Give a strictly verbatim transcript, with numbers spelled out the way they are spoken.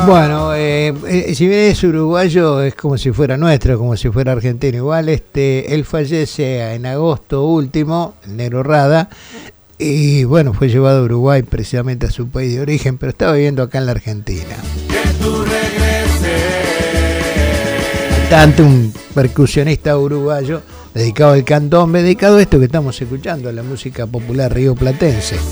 Bueno, eh, eh, si bien es uruguayo, es como si fuera nuestro, como si fuera argentino. Igual, este, él fallece en agosto último, el Negro Rada, y bueno, fue llevado a Uruguay precisamente a su país de origen, pero estaba viviendo acá en la Argentina. Que tú regreses. Tanto un percusionista uruguayo dedicado al candombe, dedicado a esto que estamos escuchando, a la música popular rioplatense.